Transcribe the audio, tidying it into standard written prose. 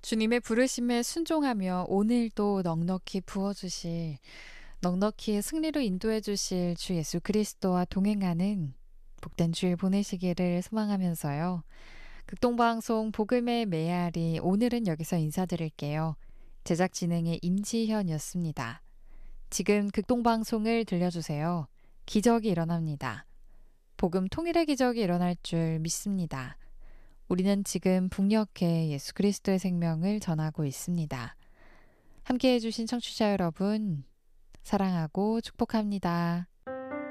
주님의 부르심에 순종하며 오늘도 넉넉히 부어주실, 넉넉히 승리로 인도해 주실 주 예수 그리스도와 동행하는 복된 주일 보내시기를 소망하면서요. 극동방송 복음의 메아리 오늘은 여기서 인사드릴게요. 제작 진행의 임지현이었습니다. 지금 극동방송을 들려주세요. 기적이 일어납니다. 복음 통일의 기적이 일어날 줄 믿습니다. 우리는 지금 북녘에 예수 그리스도의 생명을 전하고 있습니다. 함께해 주신 청취자 여러분, 사랑하고 축복합니다.